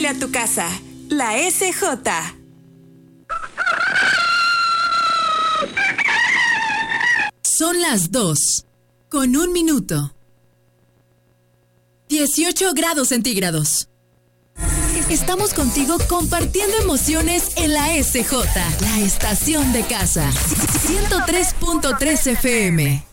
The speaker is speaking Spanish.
Huele a tu casa. La SJ. Son las 2:01. 18 grados centígrados. Estamos contigo compartiendo emociones en la SJ, la estación de casa. 103.3 FM.